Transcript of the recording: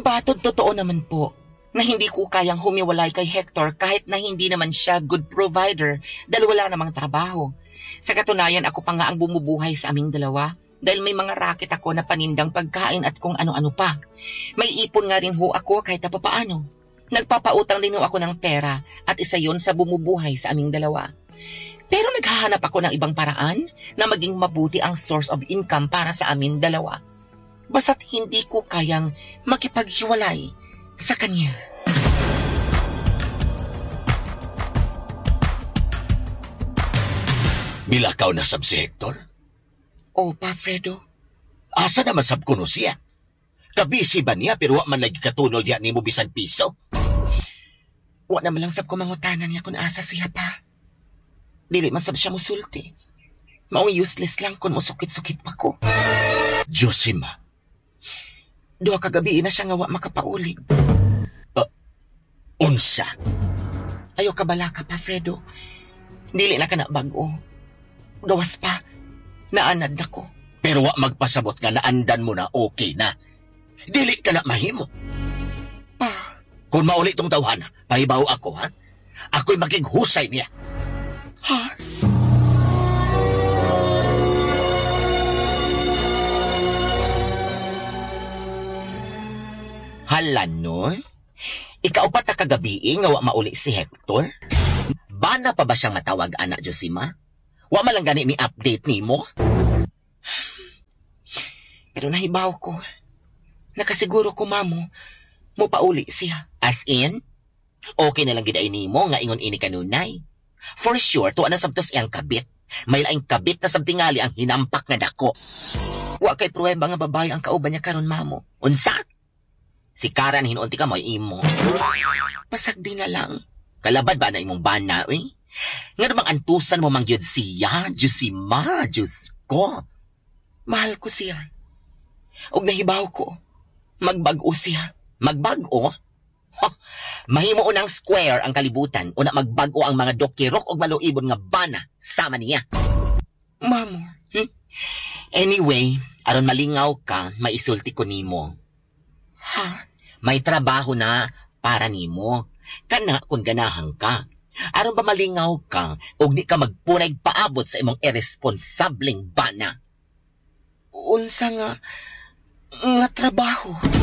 Batod totoo naman po na hindi ko kayang humiwalay kay Hector kahit na hindi naman siya good provider dahil wala namang trabaho. Sa katunayan, ako pa nga ang bumubuhay sa aming dalawa dahil may mga racket ako na panindang pagkain at kung ano-ano pa. May ipon nga rin ho ako kahit na papaano. Nagpapautang din ho ako ng pera at isa yon sa bumubuhay sa aming dalawa. Pero naghahanap ako ng ibang paraan na maging mabuti ang source of income para sa amin dalawa. Basta't hindi ko kayang makipaghiwalay sa kanya. Milakaw na sab si Hector? Opa, Fredo. Asa naman sab kuno siya? Kabisi ba niya pero wa man lagi katunol diya ni mo bisan piso? Wa naman lang sab ko mangutanan niya kung asa siya pa. Dili man sab siya musulti. Maong useless lang kung musukit-sukit pa ko. Josima. Duha kagabi na siya nga wa makapauli. Unsa? Ayaw kabala ka pa, Fredo. Dili na ka na bago. Gawas pa. Naanad na ko. Pero wa magpasabot nga naandan mo na okay na. Dili ka na mahimo. Pa. Kung mauli tong tawhana, pahibaw ako, ha? Ako'y makighusay niya. Ha? Hala, no? Ikaw pa ta kagabi nga wa mauli si Hector? Bana pa ba siyang matawag, anak Josima? Wa man lang gani mi update nimo? Pero nahibaw ko. Nakasiguro ko, mamo, mo pauli siya. As in? Okay na lang giday nimo nga ingon ini kanunay. For sure, tuwa na sabtos iyang kabit. May laing kabit na sabtingali ang hinampak nga dako. Wa kay pruweba nga babae ang kauban niya karon, mamo. Unsa? Si Karan hinunti ka mo imo. Pasag di na lang. Kalabad ba na imong bana, eh? Nga namang antusan mo mangyod siya, Josima, Diyos ko. Mahal ko siya. Og nahibaw ko, magbag-o siya. Magbag-o? Mahimo unang square ang kalibutan, una magbag-o ang mga dokirok og maluibon nga bana, sama niya. Mamo. Anyway, aron malingaw ka, maisulti ko nimo. Ha? May trabaho na para nimo. Kana kung ganahan ka. Aron ba malingaw ka og di ka magpunay paabot sa imong irresponsableng bana. Unsa nga trabaho?